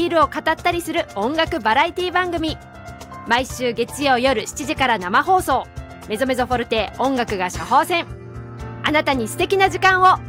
ールを語ったりする音楽バラエティ番組。毎週月曜夜7時から生放送。メゾメゾフォルテ音楽が処方箋。あなたに素敵な時間を